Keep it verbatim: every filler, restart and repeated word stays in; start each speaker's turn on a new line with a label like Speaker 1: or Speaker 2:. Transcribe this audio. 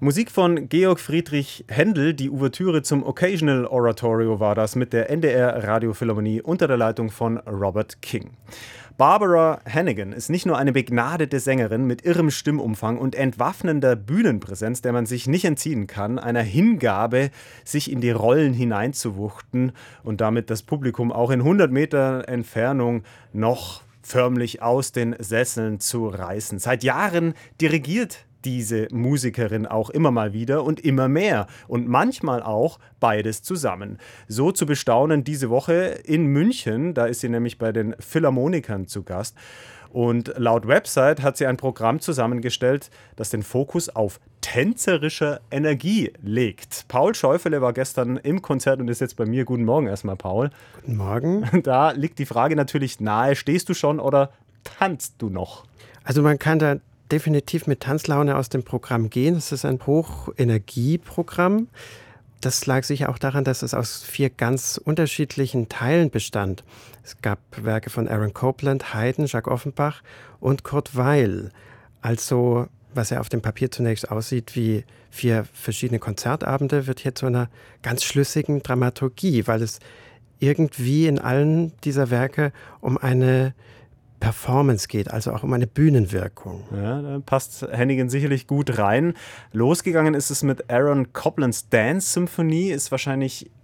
Speaker 1: Musik von Georg Friedrich Händel, die Ouvertüre zum Occasional Oratorio war das mit der N D R Radiophilharmonie unter der Leitung von Robert King. Barbara Hannigan ist nicht nur eine begnadete Sängerin mit irrem Stimmumfang und entwaffnender Bühnenpräsenz, der man sich nicht entziehen kann, einer Hingabe, sich in die Rollen hineinzuwuchten und damit das Publikum auch in hundert Meter Entfernung noch förmlich aus den Sesseln zu reißen. Seit Jahren dirigiert diese Musikerin auch immer mal wieder und immer mehr und manchmal auch beides zusammen. So zu bestaunen diese Woche in München, da ist sie nämlich bei den Philharmonikern zu Gast. Und laut Website hat sie ein Programm zusammengestellt, das den Fokus auf tänzerischer Energie legt. Paul Scheufele war gestern im Konzert und ist jetzt bei mir. Guten Morgen erstmal, Paul.
Speaker 2: Guten Morgen.
Speaker 1: Da liegt die Frage natürlich nahe, stehst du schon oder tanzt du noch?
Speaker 2: Also man kann da definitiv mit Tanzlaune aus dem Programm gehen. Es ist ein Hochenergieprogramm. Das lag sicher auch daran, dass es aus vier ganz unterschiedlichen Teilen bestand. Es gab Werke von Aaron Copland, Haydn, Jacques Offenbach und Kurt Weill. Also, was ja auf dem Papier zunächst aussieht wie vier verschiedene Konzertabende, wird hier zu einer ganz schlüssigen Dramaturgie, weil es irgendwie in allen dieser Werke um eine Performance geht, also auch um eine Bühnenwirkung.
Speaker 1: Ja, da passt Hannigan sicherlich gut rein. Losgegangen ist es mit Aaron Coplands Dance Symphony, ist wahrscheinlich